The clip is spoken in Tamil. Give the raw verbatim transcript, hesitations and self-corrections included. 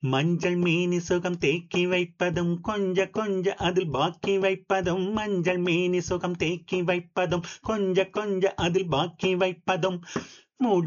மஞ்சள் மேனி சுகம் தேக்கி வைப்பதும் கொஞ்ச கொஞ்ச அதில் பாக்கி வைப்பதும் மஞ்சள் மேனி சுகம் தேக்கி வைப்பதும் கொஞ்ச கொஞ்ச அதில் பாக்கி வைப்பதும் முடி